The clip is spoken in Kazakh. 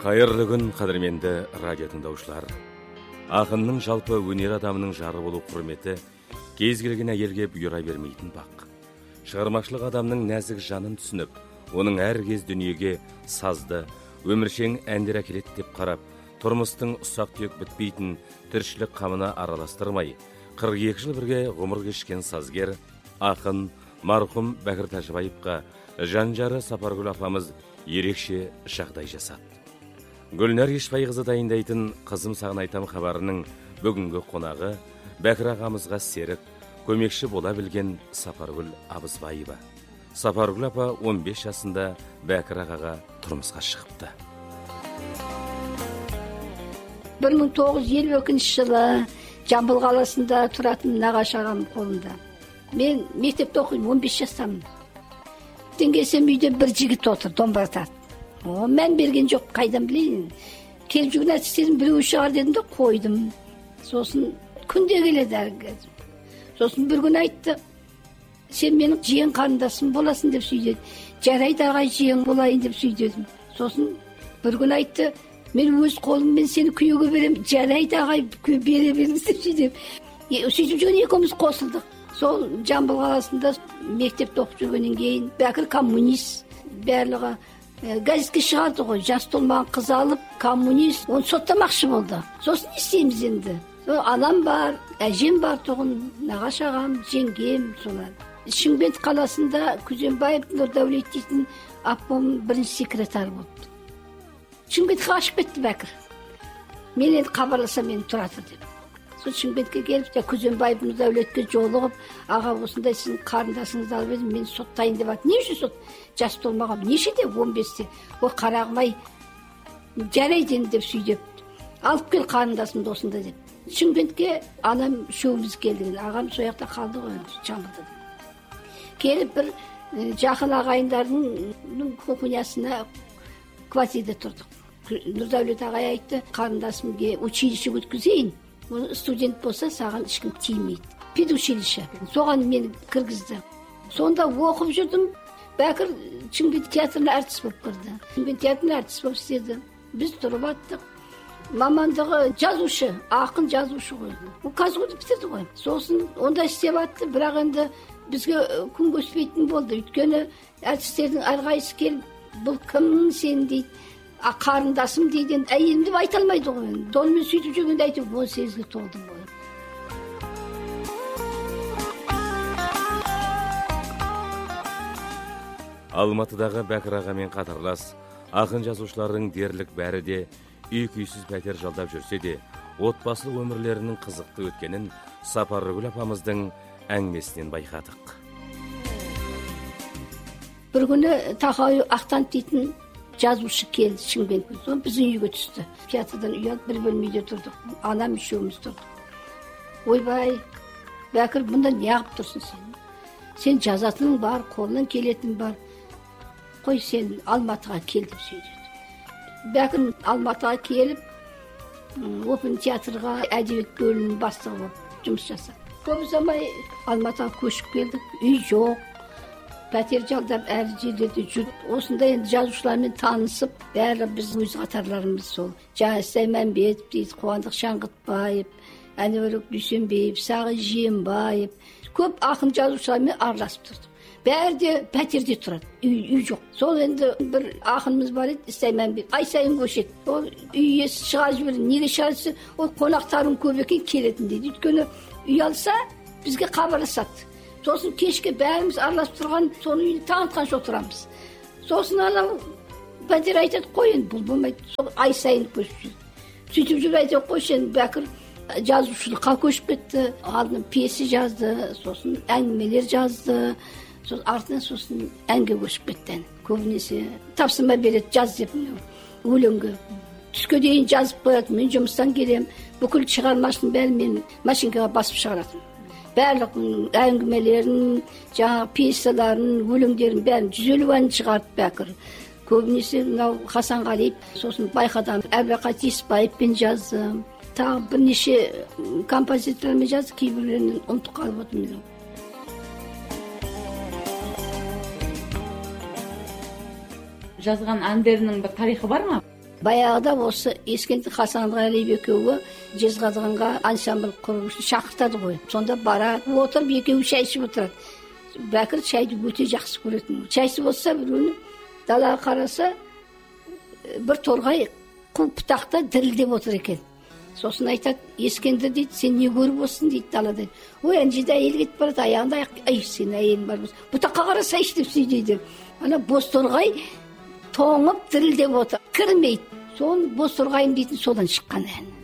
Қайырлы күн, қадірменді радио тыңдаушылар. Ақынның жалпы өнер адамының жары болу құрметі кез келген әйелге бұйыра бермейтін бақ. Шығармашылық адамның нәзік жанын түсініп, оның әр кез дүниеге сазды, өміршең әндер әкеледі деп қарап, тұрмыстың ұсақ-түйек бітпейтін тіршілік қамына араластырмай, 42 жыл бірге ғұмыр кешкен сазгер, ақын марқұм Бәкір Тәжібаевқа жан-жары Сапаргүл апамыз ерекше жағдай жасады. Гүлнәр Ешбайқызы дайындайтын «Қызым саған айтам» хабарының бүгінгі қонағы Бәкір ағамызға серік, көмекші бола білген Сапаргүл Абызбаева. Сапаргүл апа 15 жасында Бәкір ағаға тұрмысқа шығыпты. 1952 жылы Жамбыл қаласында тұратын нағашы ағам қолында. Мен мектепте оқимын, 15 жастамын. Келсем үйде бір жігіт отыр, домбыра тартып. Мен берген жоқ, қайдан білейін. Келіп жүрген әртістердің біреуі шығар дедім де қойдым. Сосын күнде келеді әрі. Сосын бір күн айтты, сен менің жиен қарындасым боласың деп сөйдеді. Жарайды ағай, жиен болайын деп сөйдедім. Сосын бір күн айтты, мен өз қолыммен сені күйеуге берем. Жарайды ағай, бере беріңіз деп сөйдедім. Сөйтіп жүрген екеуміз қосылдық. Сол Жамбыл қаласында мектепте оқып жүргеннен кейін Бәкір коммунист, барлығы газетке шығарды ғой, жас толмаған қыз алып, коммунист, оны соттамақшы болды. Сосын не істейміз енді? Анам бар, әжем бар тұғын, нағашы ағам, жеңгем, солар. Шымкент қаласында Күзембаев Нұрдәулет дейтін апам бірінші секретар болды. Шымкентке қашып кетті Бәкір. Мен енді хабарласам мені тұратыр деп. Сол Шымкентке келіп, Күзембаев Нұрдәулетке жолығып, аға осындай сіздің қарындасыңызды алып едім, мен соттайын деп ат. Не үшін сот? Жас толмаған. Нешеде? 15-те. Ой, қарағымай, жарайды енді деп сөйдеп. Алып кел қарындасымды осында деп. Шымкентке анам үшеуміз келдік. Ағам сояқта қалды ғой, Жамбылда. Келіп бір жақын ағайындардың кухнясына квартирада тұрдық. Нұрдәулет ағай айтты, қарындасымге училище өткізейін. Студент болса, саған ешкім тимейді. Педучилище. Соған мені кіргізді. Сонда оқып жүрдім. Бәкір Шымкент театрына әртіс болып кірді. Шымкент театрына әртіс болып істеді. Біз тұрып аттық. Мамандығы жазушы, ақын жазушы ғой. Ол казгуды бітірді ғой. Сосын онда істеп атты, бірақ енді бізге күн көспейтін болды. Өйткені әртістердің әрқайсысы келіп, бұл кім сен дейді. Қарындасым дейді, әйелім деп айта алмайды ғой. Сонымен сөйтіп жүргенде айтып, 18-ге толдым ғой. Алматыдағы Бәкір ағамен қатарлас, ақын жазушылардың дерлік бәрі де үй-күйсіз пәтер жалдап жүрсе де, отбасылық өмірлерінің қызықты өткенін Сапаргүл апамыздың әңгімесінен байқадық. Бір күні Тахауи Ақтан дейтін жазушы келді Шымкентке. Соны біздің үйге түсті. Театрдан үй алып, бір бөлмеде тұрдық. Анам үшеуміз тұрдық. Ойбай, Бәкір, бұнда не ағып тұрсың сен? Сен жазатының бар, қолынан келетін бар. Қой, сен Алматыға кел деп сөйледі. Бәкір Алматыға келіп, опен театрға әдебиет бөлімінің бастығы болып жұмыс жасады. Көп ұзамай Алматыға көшіп келдік. Үй жоқ. Пәтер жалдап әр жерлерде жүріп, осында енді жазушылармен танысып, бәрі біз өз қатарларымыз сол. Жасай Мәмбетов дейді, Қуандық Шаңғытбаев, Әнуарбек Дүйсенбаев, Сағи Жиенбаев, көп ақын жазушылармен араласып тұрдық. Бәрі де пәтерде тұрады, үй жоқ. Сол енді бір ақынымыз бар еді, Жасай Мәмбетов, ай сайын көшеді. Ол үй иесі шығарып жіберді, неге шығарса, ол қонақтарың көп екен келетін дейді. Өйткені үй алса, бізге хабарласады. Сосын кешке бәріміз араласып тұрған, соны үйді таңатқанша отырамыз. Сосын анау пәтер айтады, қой енді, бұл болмайды. Ай сайын көшіп жүрді. Сөйтіп жүріп айтады, қой енді Бәкір жазушылыққа көшіп кетті. Алдын пьеса жазды, сосын әңгімелер жазды. Артынан сосын әнге көшіп кетті. Көбінесе тапсырма береді, жаз деп өлеңге. Түске дейін жазып қояды, мен жұмыстан келем. Бүкіл шығармашының бәрін мен машинкаға басып шығаратым. Барлық әңгімелерін, жаңағы пьесаларын, өлеңдерін бәрін 150 ән шығарды Бәкір. Көбінесе Хасанғалиев, сосын байқадам Әбілқайыр Еспаевпен жаздым. Тағы бірнеше композиторлармен жазды, кейбіреулерін ұмытып қалып отырмын. Жазған әндерінің бір тарихы бар ма? баяғыда осы Ескендір Хасанғалиев екеуі Жезқазғанға ансамбль құру үшін шақыртады ғой. Сонда барады, отырып екеуі шай ішіп отырады. Бәкір шайды өте жақсы көретін. Шайсы болса біреуін далаға қараса, бір торғай қу бұтақта дірілдеп отыр екен. Сосын айтады, Ескендір дейді, сен не көріп отырсың дейді далада. Ой, ана жерде әйел кетіп барады, аяғында ай, сен әйелің бар болса, бұтаққа қарасайшы деп сөйдейді. Ана боз торғай тоңып дірілдеп отыр, кірмейді. Соны боз торғайым дейтін содан шыққан ән.